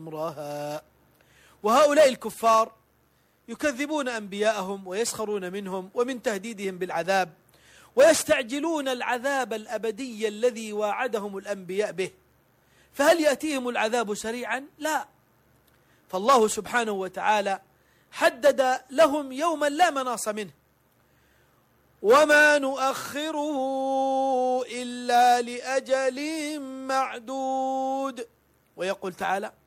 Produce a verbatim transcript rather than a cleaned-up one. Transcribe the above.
أمرها. وهؤلاء الكفار يكذبون أنبياءهم ويسخرون منهم ومن تهديدهم بالعذاب، ويستعجلون العذاب الأبدي الذي واعدهم الأنبياء به، فهل يأتيهم العذاب سريعا؟ لا، فالله سبحانه وتعالى حدد لهم يوما لا مناص منه: وما نؤخره إلا لأجل معدود. ويقول تعالى: